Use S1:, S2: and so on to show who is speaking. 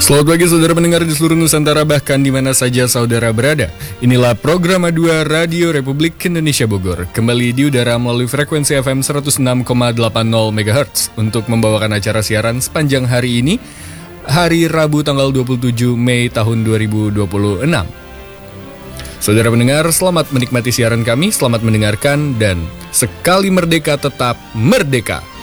S1: Selamat pagi saudara pendengar di seluruh Nusantara bahkan di mana saja saudara berada. Inilah program A2 Radio Republik Indonesia Bogor. Kembali di udara melalui frekuensi FM 106,80 MHz untuk membawakan acara siaran sepanjang hari ini, hari Rabu tanggal 27 Mei tahun 2026. Saudara pendengar, selamat menikmati siaran kami, selamat mendengarkan dan sekali merdeka tetap merdeka.